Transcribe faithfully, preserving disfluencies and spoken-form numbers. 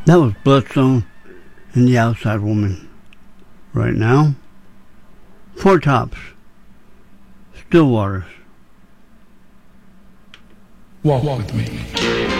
That was Bloodstone and the Outside Woman. Right now, Four Tops, Still Waters. Walk with me.